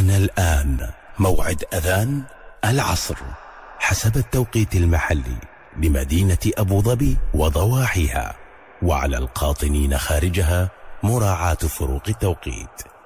حان الآن موعد أذان العصر حسب التوقيت المحلي لمدينة أبو ظبي وضواحيها، وعلى القاطنين خارجها مراعاة فروق التوقيت.